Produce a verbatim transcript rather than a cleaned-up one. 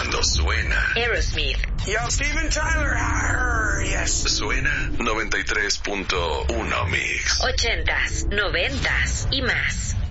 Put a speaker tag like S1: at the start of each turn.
S1: cuando suena
S2: Aerosmith.
S3: Yo, Steven Tyler. Arr, yes.
S1: Suena noventa y tres punto uno Mix.
S2: Ochentas, noventas y más.